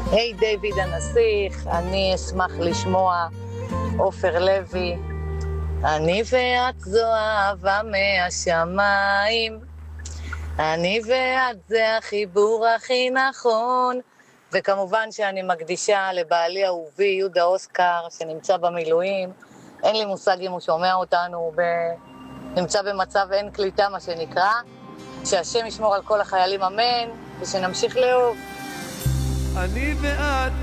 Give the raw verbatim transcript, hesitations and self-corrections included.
היי דיוויד הנסיך, אני אשמח לשמוע עופר לוי. אני ואת זו אהבה מהשמיים, אני ואת זה החיבור הכי נכון. וכמובן שאני מקדישה לבעלי אהובי יהודה אוסקר שנמצא במילואים. אין לי מושג אם הוא שומע אותנו, הוא ב... נמצא במצב אין קליטה מה שנקרא. שהשם ישמור על כל החיילים, אמן, ושנמשיך לאהוב. אני ואת